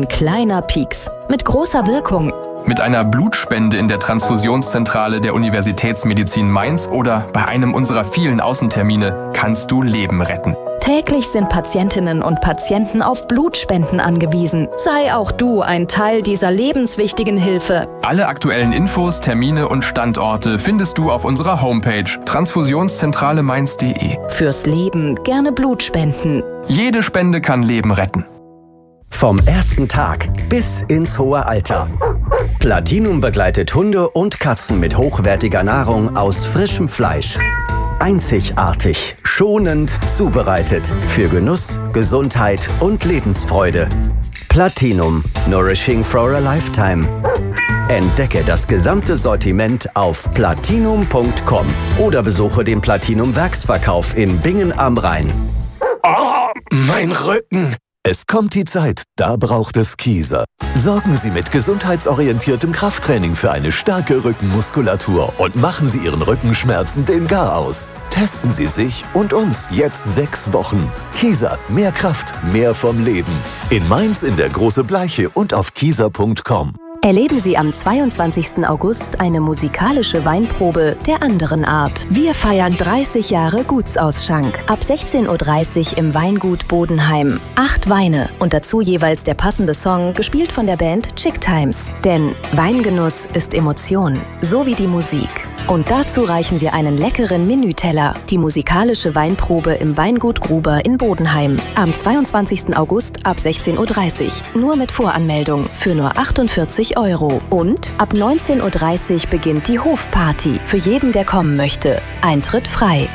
ein kleiner Pieks mit großer Wirkung. Mit einer Blutspende in der Transfusionszentrale der Universitätsmedizin Mainz oder bei einem unserer vielen Außentermine kannst du Leben retten. Täglich sind Patientinnen und Patienten auf Blutspenden angewiesen. Sei auch du ein Teil dieser lebenswichtigen Hilfe. Alle aktuellen Infos, Termine und Standorte findest du auf unserer Homepage transfusionszentrale-mainz.de. Fürs Leben gerne Blut spenden. Jede Spende kann Leben retten. Vom ersten Tag bis ins hohe Alter. Platinum begleitet Hunde und Katzen mit hochwertiger Nahrung aus frischem Fleisch. Einzigartig, schonend zubereitet. Für Genuss, Gesundheit und Lebensfreude. Platinum. Nourishing for a Lifetime. Entdecke das gesamte Sortiment auf platinum.com oder besuche den Platinum-Werksverkauf in Bingen am Rhein. Oh, mein Rücken! Es kommt die Zeit, da braucht es Kieser. Sorgen Sie mit gesundheitsorientiertem Krafttraining für eine starke Rückenmuskulatur und machen Sie Ihren Rückenschmerzen den Gar aus. Testen Sie sich und uns jetzt 6 Wochen. Kieser, mehr Kraft, mehr vom Leben. In Mainz in der Große Bleiche und auf kieser.com. Erleben Sie am 22. August eine musikalische Weinprobe der anderen Art. Wir feiern 30 Jahre Gutsausschank. Ab 16:30 Uhr im Weingut Bodenheim. 8 Weine und dazu jeweils der passende Song, gespielt von der Band Chick Times. Denn Weingenuss ist Emotion, so wie die Musik. Und dazu reichen wir einen leckeren Menüteller. Die musikalische Weinprobe im Weingut Gruber in Bodenheim. Am 22. August ab 16:30 Uhr. Nur mit Voranmeldung für nur 48 €. Und ab 19:30 Uhr beginnt die Hofparty. Für jeden, der kommen möchte. Eintritt frei.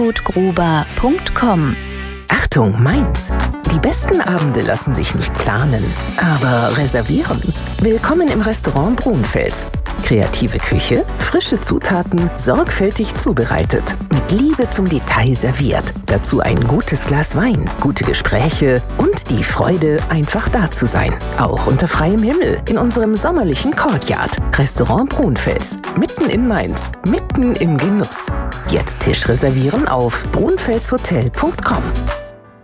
Weingutgruber.com. Achtung, Mainz! Die besten Abende lassen sich nicht planen, aber reservieren. Willkommen im Restaurant Brunfels. Kreative Küche, frische Zutaten, sorgfältig zubereitet, mit Liebe zum Detail serviert. Dazu ein gutes Glas Wein, gute Gespräche und die Freude, einfach da zu sein. Auch unter freiem Himmel in unserem sommerlichen Courtyard. Restaurant Brunfels, mitten in Mainz, mitten im Genuss. Jetzt Tisch reservieren auf brunfelshotel.com.